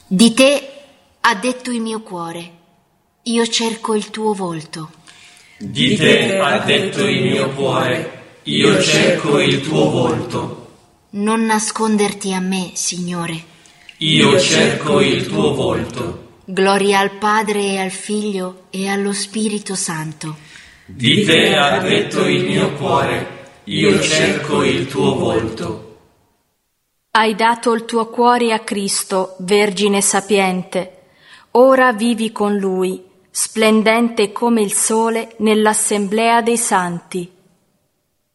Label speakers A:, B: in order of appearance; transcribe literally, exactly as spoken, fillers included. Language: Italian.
A: Di te ha detto il mio cuore, io cerco il tuo volto.
B: Di te ha detto il mio cuore, io cerco il tuo volto.
A: Non nasconderti a me, Signore.
B: Io cerco il tuo volto.
A: Gloria al Padre e al Figlio e allo Spirito Santo.
B: Di te ha detto il mio cuore, io cerco il tuo volto.
C: Hai dato il tuo cuore a Cristo, Vergine sapiente. Ora vivi con Lui, splendente come il sole nell'assemblea dei santi.